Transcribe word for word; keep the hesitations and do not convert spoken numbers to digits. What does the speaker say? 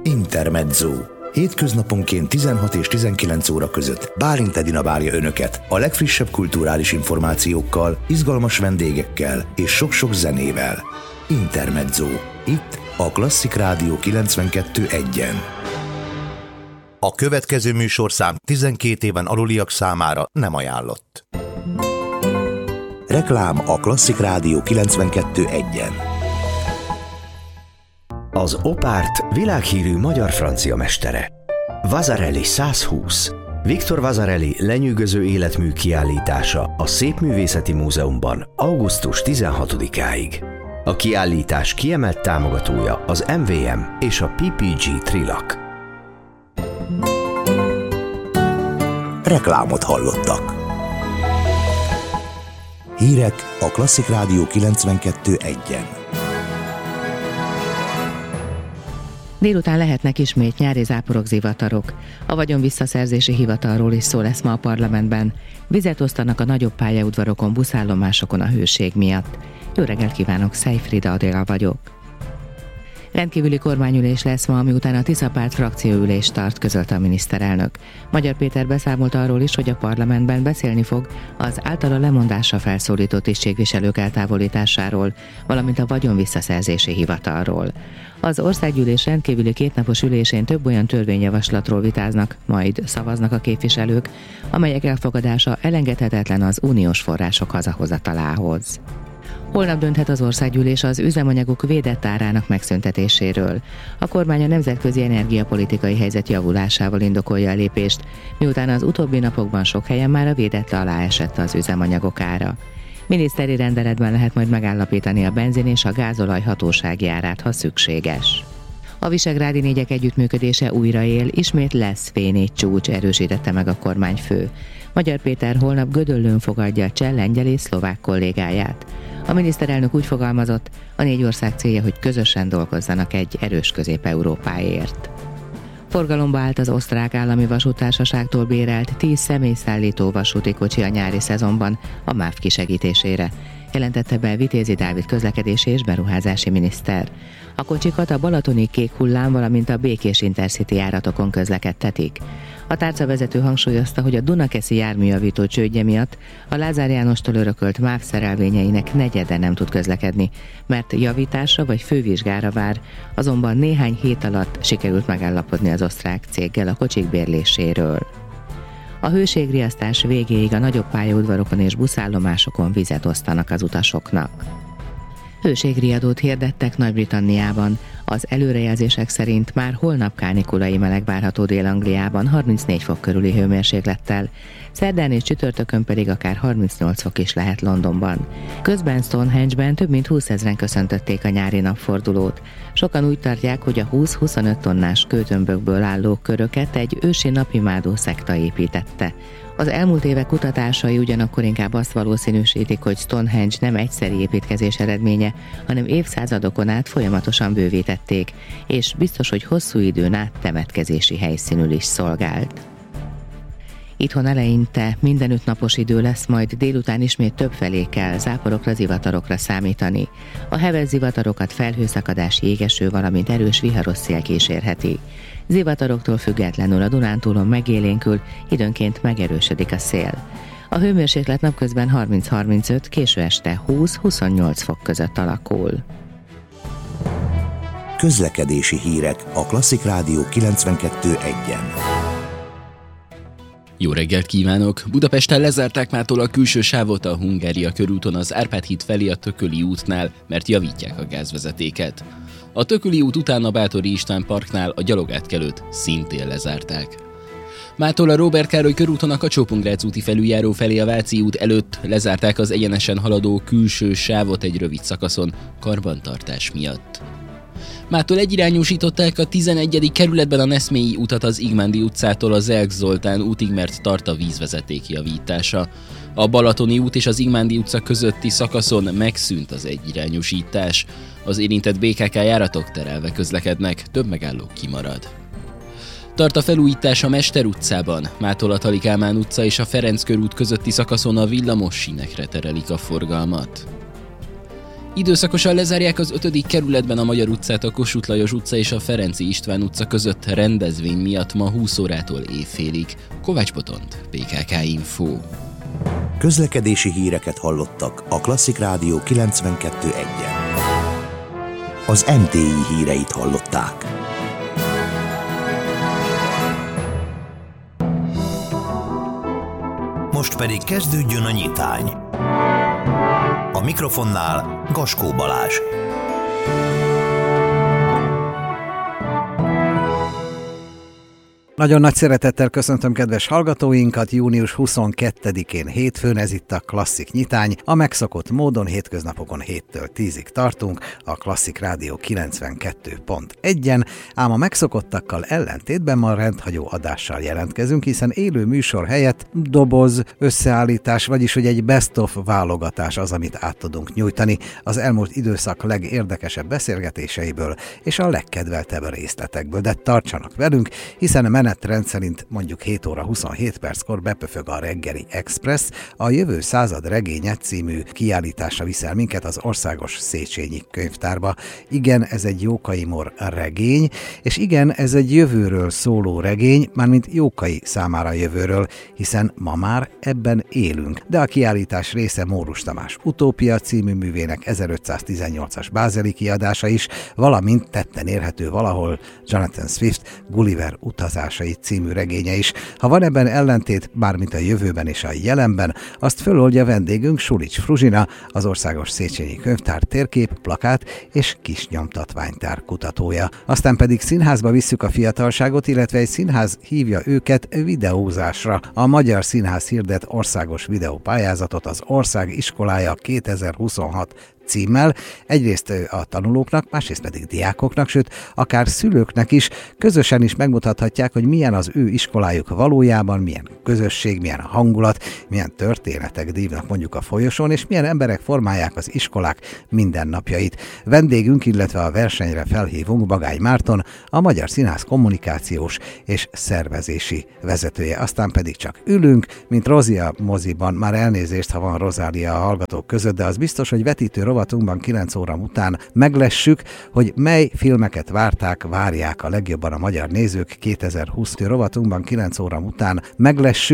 Intermezzo. Hétköznaponként tizenhat és tizenkilenc óra között Bálint Edina várja Önöket a legfrissebb kulturális információkkal, izgalmas vendégekkel és sok-sok zenével. Intermezzo. Itt a Klasszik Rádió kilencvenkettő egyen. A következő műsorszám tizenkét éven aluliak számára nem ajánlott. Reklám a Klasszik Rádió kilencvenkettő egyen. Az Opárt világhírű magyar-francia mestere. Vasarely százhúsz. Viktor Vasarely lenyűgöző életmű kiállítása a Szépművészeti Múzeumban augusztus tizenhatodikáig. A kiállítás kiemelt támogatója az em vé em és a pé pé gé Trilak. Reklámot hallottak. Hírek a Klasszik Rádió kilencvenkettő egyen. Délután lehetnek ismét nyári záporok, zivatarok. A vagyon visszaszerzési hivatalról is szó lesz ma a parlamentben. Vizet osztanak a nagyobb pályaudvarokon, buszállomásokon a hőség miatt. Jó reggelt kívánok, Szejfrida Adéla vagyok. Rendkívüli kormányülés lesz ma, miután a Tisza párt frakcióülést tart, közölte a miniszterelnök. Magyar Péter beszámolt arról is, hogy a parlamentben beszélni fog az általa lemondásra felszólított tisztségviselők eltávolításáról, valamint a vagyon visszaszerzési hivatalról. Az országgyűlés rendkívüli kétnapos ülésén több olyan törvényjavaslatról vitáznak, majd szavaznak a képviselők, amelyek elfogadása elengedhetetlen az uniós források hazahozatalához. Holnap dönthet az országgyűlés az üzemanyagok védett árának megszüntetéséről. A kormány a nemzetközi energiapolitikai helyzet javulásával indokolja a lépést, miután az utóbbi napokban sok helyen már a védett alá esett az üzemanyagok ára. Miniszteri rendeletben lehet majd megállapítani a benzin és a gázolaj hatósági árát, ha szükséges. A visegrádi négyek együttműködése újraél, ismét lesz fé négy csúcs, erősítette meg a kormányfő. Magyar Péter holnap Gödöllőn fogadja a cseh, lengyel és szlovák kollégáját. A miniszterelnök úgy fogalmazott, a négy ország célja, hogy közösen dolgozzanak egy erős Közép-Európáért. Forgalomba állt az osztrák állami vasúttársaságtól bérelt tíz személyszállító vasúti kocsi a nyári szezonban a MÁV kisegítésére, jelentette be Vitézi Dávid közlekedési és beruházási miniszter. A kocsikat a balatoni Kék Hullám, valamint a Békés Intercity járatokon közlekedtetik. A tárcavezető hangsúlyozta, hogy a Dunakeszi járműjavító csődje miatt a Lázár Jánostól örökölt MÁV szerelvényeinek negyede nem tud közlekedni, mert javításra vagy fővizsgára vár, azonban néhány hét alatt sikerült megállapodni az osztrák céggel a kocsik bérléséről. A hőségriasztás végéig a nagyobb pályaudvarokon és buszállomásokon vizet osztanak az utasoknak. Hőségriadót hirdettek Nagy-Britanniában. Az előrejelzések szerint már holnap kánikulai meleg várható Dél-Angliában harmincnégy fok körüli hőmérséklettel, szerdán és csütörtökön pedig akár harmincnyolc fok is lehet Londonban. Közben Stonehenge-ben több mint húszezren köszöntötték a nyári napfordulót. Sokan úgy tartják, hogy a húsz-huszonöt tonnás kőtömbökből álló köröket egy ősi napimádó szekta építette. Az elmúlt évek kutatásai ugyanakkor inkább azt valószínűsítik, hogy Stonehenge nem egyszeri építkezés eredménye, hanem évszázadokon át folyamatosan bővítették, és biztos, hogy hosszú időn át temetkezési helyszínül is szolgált. Itthon eleinte mindenütt napos idő lesz, majd délután ismét többfelé kell záporokra, zivatarokra számítani. A heves zivatarokat felhőszakadás, jégeső, valamint erős viharos szél kísérheti. Zivataroktól függetlenül a Dunántúlon megélénkül, időnként megerősödik a szél. A hőmérséklet napközben harminc-harmincöt, késő este húsz-huszonnyolc fok között alakul. Közlekedési hírek a Klasszik Rádió kilencvenkettő egyen. Jó reggelt kívánok! Budapesten lezárták mától a külső sávot a Hungária körúton az Árpád híd felé a Tököli útnál, mert javítják a gázvezetéket. A Tököli út után a Báthori István parknál a gyalogátkelőt szintén lezárták. Mától a Róbert Károly körúton a Kacsó-Pongrác úti felüljáró felé a Váci út előtt lezárták az egyenesen haladó külső sávot egy rövid szakaszon karbantartás miatt. Mától egyirányúsították a tizenegyedik kerületben a Neszmélyi utat az Igmándi utcától az Zelk Zoltán útig, mert tart a vízvezeték javítása. A Balatoni út és az Igmándi utca közötti szakaszon megszűnt az egyirányúsítás. Az érintett bé ká ká járatok terelve közlekednek, több megálló kimarad. Tart a felújítás a Mester utcában, mától a Tali Kálmán utca és a Ferenc körút közötti szakaszon a villamos sínekre terelik a forgalmat. Időszakosan lezárják az ötödik kerületben a Magyar utcát, a Kossuth Lajos utca és a Ferenczy István utca között rendezvény miatt ma húsz órától évfélig. Kovács Botont, bé ká ká Info. Közlekedési híreket hallottak a Klasszik Rádió kilencvenkettő egyen. Az em té i híreit hallották. Most pedig kezdődjön a nyitány. A mikrofonnál Gaskó Balázs. Nagyon nagy szeretettel köszöntöm kedves hallgatóinkat, június huszonkettedikén hétfőn, ez itt a Klasszik Nyitány. A megszokott módon hétköznapokon héttől tízig tartunk, a Klasszik Rádió kilencvenkettő pont egyen, ám a megszokottakkal ellentétben ma rendhagyó adással jelentkezünk, hiszen élő műsor helyett doboz, összeállítás, vagyis hogy egy best-of válogatás az, amit át tudunk nyújtani az elmúlt időszak legérdekesebb beszélgetéseiből és a legkedveltebb részletekből. De tartsanak velünk, hiszen a menetrend szerint mondjuk hét óra huszonhét perckor bepöfög a Reggeli Express, a Jövő század regénye című kiállításra viszel minket az Országos Széchenyi Könyvtárba. Igen, ez egy Jókai Mór regény, és igen, ez egy jövőről szóló regény, mármint Jókai számára jövőről, hiszen ma már ebben élünk. De a kiállítás része Mórus Tamás Utópia című művének ezerötszáztizennyolcas bázeli kiadása is, valamint tetten érhető valahol Jonathan Swift Gulliver utazásai című regénye is. Ha van ebben ellentét, bármint a jövőben és a jelenben, azt föloldja vendégünk Sulics Fruzsina, az Országos Széchenyi Könyvtár térkép, plakát és kis nyomtatványtár kutatója. Aztán pedig színházba visszük a fiatalságot, illetve egy színház hívja őket videózásra. A Magyar Színház hirdet országos videópályázatot, az Ország Iskolája kétezer-huszonhat címmel, egyrészt a tanulóknak, másrészt pedig diákoknak, sőt, akár szülőknek is közösen is megmutathatják, hogy milyen az ő iskolájuk valójában, milyen közösség, milyen hangulat, milyen történetek dívnak mondjuk a folyosón, és milyen emberek formálják az iskolák mindennapjait. Vendégünk, illetve a versenyre felhívunk Bagály Márton, a Magyar Színház kommunikációs és szervezési vezetője. Aztán pedig csak ülünk, mint Rozia moziban, már elnézést, ha van Rozália a hallgatók között, de az biztos, hogy vetítő rovatunkban kilenc óra után meglessük, hogy mely filmeket várták, várják a legjobban a magyar nézők. Kétezer-húsz rovatunkban kilenc óra után meglessük,